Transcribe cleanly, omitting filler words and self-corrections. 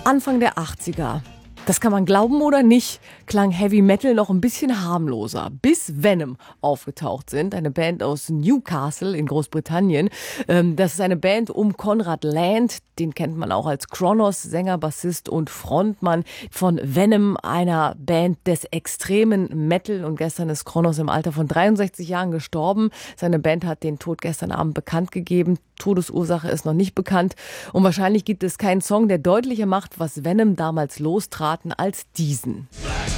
Anfang der 80er. Das kann man glauben oder nicht, klang Heavy Metal noch ein bisschen harmloser, bis Venom aufgetaucht sind, eine Band aus Newcastle in Großbritannien. Das ist eine Band um Konrad Land, den kennt man auch als Kronos, Sänger, Bassist und Frontmann von Venom, einer Band des extremen Metal. Und gestern ist Kronos im Alter von 63 Jahren gestorben. Seine Band hat den Tod gestern Abend bekannt gegeben. Todesursache ist noch nicht bekannt. Und wahrscheinlich gibt es keinen Song, der deutlicher macht, was Venom damals lostraten, als diesen.